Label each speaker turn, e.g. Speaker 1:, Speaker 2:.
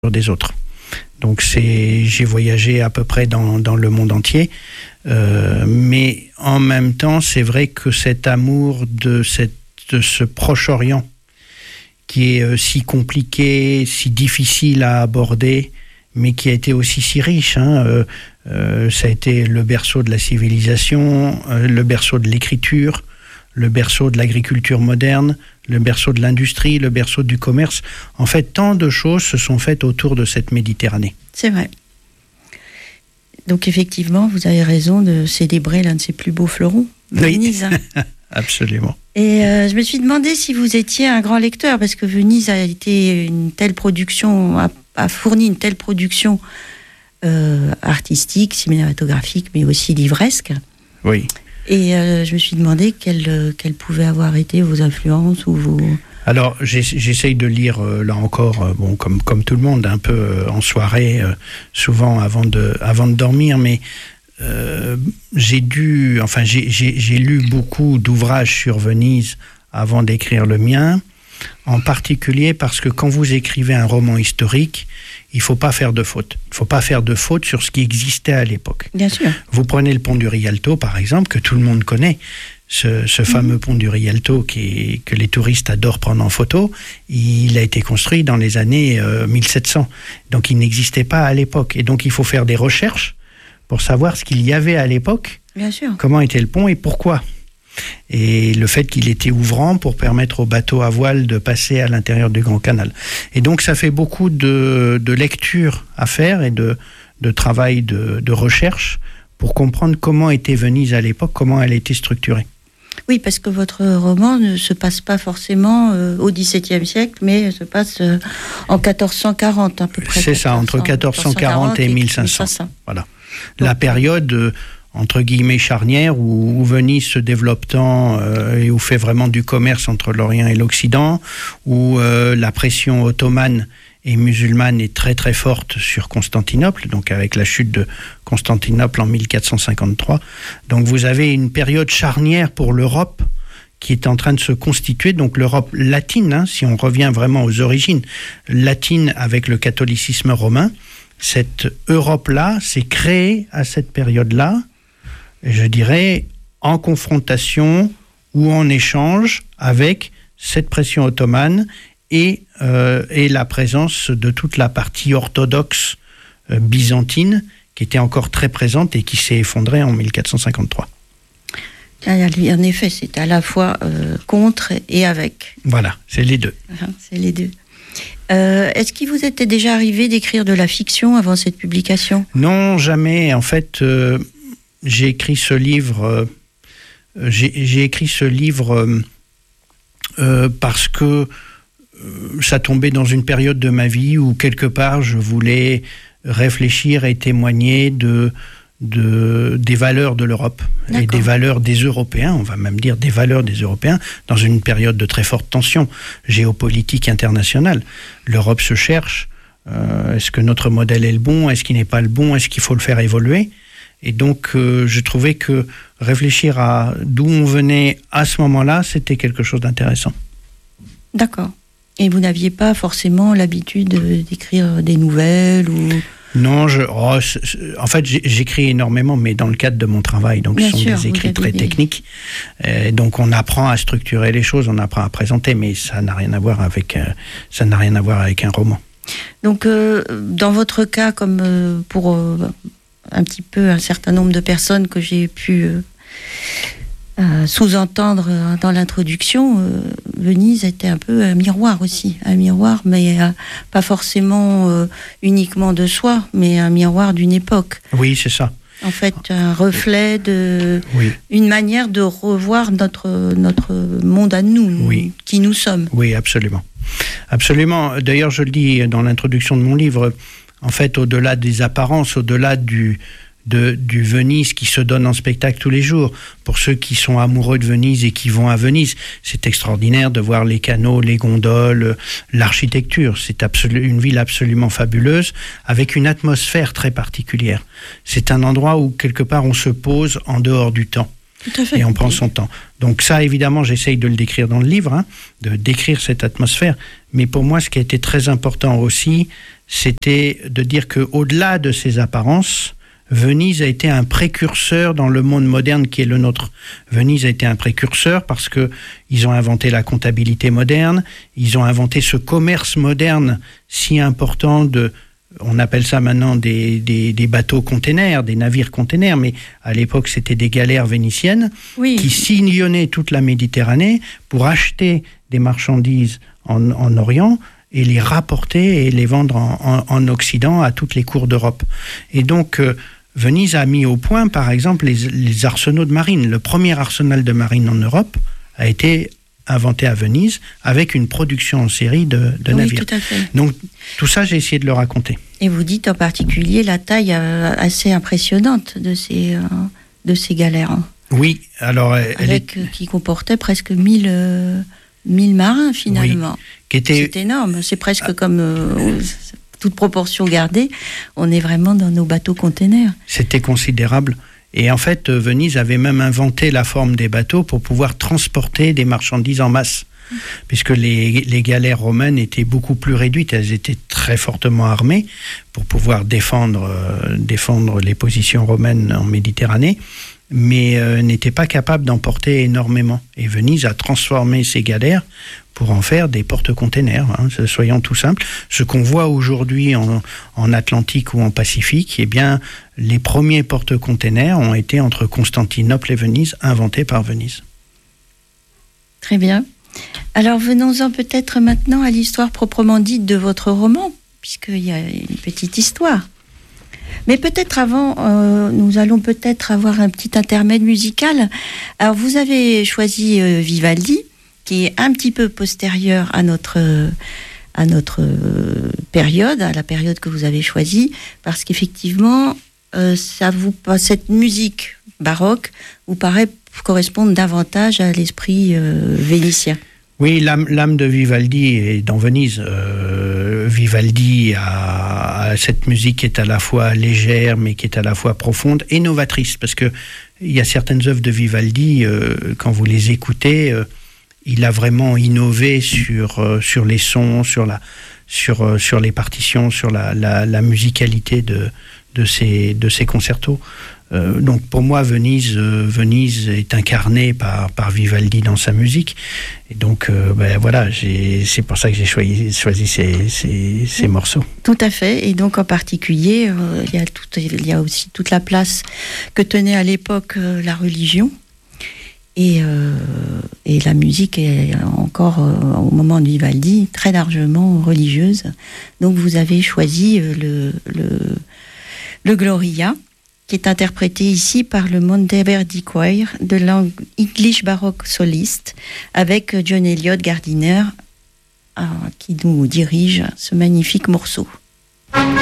Speaker 1: des autres. Donc j'ai voyagé à peu près dans le monde entier, mais en même temps, c'est vrai que cet amour de ce Proche-Orient, qui est si compliqué, si difficile à aborder, mais qui a été aussi si riche. Ça a été le berceau de la civilisation, le berceau de l'écriture, le berceau de l'agriculture moderne, le berceau de l'industrie, le berceau du commerce. En fait, tant de choses se sont faites autour de cette Méditerranée.
Speaker 2: C'est vrai. Donc effectivement, vous avez raison de célébrer l'un de ses plus beaux fleurons, Venise.
Speaker 1: Oui, absolument.
Speaker 2: Et je me suis demandé si vous étiez un grand lecteur, parce que Venise a été une telle production, a fourni une telle production artistique, cinématographique, mais aussi livresque.
Speaker 1: Oui.
Speaker 2: Et je me suis demandé quelles pouvaient avoir été vos influences ou vos...
Speaker 1: Alors, j'essaye de lire, là encore, comme tout le monde, un peu en soirée, souvent avant de dormir, mais j'ai lu beaucoup d'ouvrages sur Venise avant d'écrire le mien, en particulier parce que quand vous écrivez un roman historique, il ne faut pas faire de faute. Il ne faut pas faire de faute sur ce qui existait à l'époque.
Speaker 2: Bien sûr.
Speaker 1: Vous prenez le pont du Rialto, par exemple, que tout le monde connaît, ce fameux pont du Rialto que les touristes adorent prendre en photo. Il a été construit dans les années 1700. Donc il n'existait pas à l'époque. Et donc il faut faire des recherches pour savoir ce qu'il y avait à l'époque.
Speaker 2: Bien sûr.
Speaker 1: Comment était le pont et pourquoi. Et le fait qu'il était ouvrant pour permettre aux bateaux à voile de passer à l'intérieur du Grand Canal. Et donc ça fait beaucoup de lectures à faire et de travail de recherche pour comprendre comment était Venise à l'époque, comment elle était structurée.
Speaker 2: Oui, parce que votre roman ne se passe pas forcément au XVIIe siècle, mais se passe en 1440 à peu près.
Speaker 1: C'est ça, entre 1440 et 1500. Voilà. Donc, la période... entre guillemets charnière, où Venise se développe tant et où fait vraiment du commerce entre l'Orient et l'Occident, où la pression ottomane et musulmane est très très forte sur Constantinople, donc avec la chute de Constantinople en 1453. Donc vous avez une période charnière pour l'Europe qui est en train de se constituer, donc l'Europe latine, si on revient vraiment aux origines, latine avec le catholicisme romain. Cette Europe-là s'est créée à cette période-là, je dirais, en confrontation ou en échange avec cette pression ottomane et la présence de toute la partie orthodoxe byzantine qui était encore très présente et qui s'est effondrée en 1453.
Speaker 2: En effet, c'est à la fois contre et avec.
Speaker 1: Voilà, c'est les deux.
Speaker 2: C'est les deux. Est-ce qu'il vous était déjà arrivé d'écrire de la fiction avant cette publication ?
Speaker 1: Non, jamais. En fait... J'ai écrit ce livre parce que ça tombait dans une période de ma vie où quelque part je voulais réfléchir et témoigner des valeurs de l'Europe. D'accord. Et des valeurs des Européens, on va même dire des valeurs des Européens, dans une période de très forte tension géopolitique internationale. L'Europe se cherche. Est-ce que notre modèle est le bon ? Est-ce qu'il n'est pas le bon ? Est-ce qu'il faut le faire évoluer ? Et donc, je trouvais que réfléchir à d'où on venait à ce moment-là, c'était quelque chose d'intéressant. D'accord.
Speaker 2: Et vous n'aviez pas forcément l'habitude d'écrire des nouvelles ou...
Speaker 1: Non, en fait, j'écris énormément, mais dans le cadre de mon travail. Donc, ce sont des écrits très techniques. Donc, on apprend à structurer les choses, on apprend à présenter, mais ça n'a rien à voir avec un roman. Donc,
Speaker 2: dans votre cas, comme pour... un petit peu un certain nombre de personnes que j'ai pu sous-entendre dans l'introduction, Venise était un peu un miroir aussi. Un miroir, mais pas forcément uniquement de soi, mais un miroir d'une époque.
Speaker 1: Oui, c'est ça.
Speaker 2: En fait, un reflet une manière de revoir notre monde à nous, qui nous sommes.
Speaker 1: Oui, absolument. Absolument. D'ailleurs, je le dis dans l'introduction de mon livre, en fait, au-delà des apparences, au-delà du Venise qui se donne en spectacle tous les jours, pour ceux qui sont amoureux de Venise et qui vont à Venise, c'est extraordinaire de voir les canaux, les gondoles, l'architecture. C'est une ville absolument fabuleuse, avec une atmosphère très particulière. C'est un endroit où, quelque part, on se pose en dehors du temps. Et on prend son temps. Donc ça, évidemment, j'essaye de le décrire dans le livre, de décrire cette atmosphère. Mais pour moi, ce qui a été très important aussi, c'était de dire qu'au-delà de ces apparences, Venise a été un précurseur dans le monde moderne qui est le nôtre. Venise a été un précurseur parce qu'ils ont inventé la comptabilité moderne, ils ont inventé ce commerce moderne si important on appelle ça maintenant des bateaux containers, des navires containers, mais à l'époque c'était des galères vénitiennes qui sillonnaient toute la Méditerranée pour acheter des marchandises en Orient et les rapporter et les vendre en Occident à toutes les cours d'Europe. Et donc Venise a mis au point par exemple les arsenaux de marine. Le premier arsenal de marine en Europe a été inventé à Venise avec une production en série de navires.
Speaker 2: Tout à fait.
Speaker 1: Donc tout ça, j'ai essayé de le raconter.
Speaker 2: Et vous dites en particulier la taille assez impressionnante de ces galères.
Speaker 1: Oui, alors
Speaker 2: qui comportait presque 1000 marins finalement.
Speaker 1: Oui,
Speaker 2: c'est énorme. C'est presque comme toute proportion gardée. On est vraiment dans nos bateaux containers.
Speaker 1: C'était considérable. Et en fait, Venise avait même inventé la forme des bateaux pour pouvoir transporter des marchandises en masse. Puisque les galères romaines étaient beaucoup plus réduites. Elles étaient très fortement armées pour pouvoir défendre les positions romaines en Méditerranée, mais n'étaient pas capables d'emporter énormément. Et Venise a transformé ces galères pour en faire des porte-containers, soyons tout simples. Ce qu'on voit aujourd'hui en Atlantique ou en Pacifique, eh bien, les premiers porte-containers ont été entre Constantinople et Venise, inventés par Venise.
Speaker 2: Très bien. Alors venons-en peut-être maintenant à l'histoire proprement dite de votre roman, puisqu'il y a une petite histoire. Mais peut-être avant, nous allons peut-être avoir un petit intermède musical. Alors vous avez choisi Vivaldi, qui est un petit peu postérieur à notre période, à la période que vous avez choisie, parce qu'effectivement, cette musique baroque vous paraît correspondre davantage à l'esprit vénitien.
Speaker 1: Oui, l'âme de Vivaldi est dans Venise. Vivaldi a cette musique qui est à la fois légère, mais qui est à la fois profonde et novatrice, parce que il y a certaines œuvres de Vivaldi, quand vous les écoutez, il a vraiment innové sur les sons, sur les partitions, sur la musicalité de ces concertos. Donc pour moi, Venise est incarnée par Vivaldi dans sa musique. Et donc voilà, c'est pour ça que j'ai choisi ces morceaux.
Speaker 2: Tout à fait. Et donc en particulier, il y a aussi toute la place que tenait à l'époque la religion. Et la musique est encore, au moment de Vivaldi, très largement religieuse. Donc vous avez choisi le Gloria, qui est interprété ici par le Monteverdi Choir de l'English Baroque Soliste, avec John Eliot Gardiner qui nous dirige ce magnifique morceau.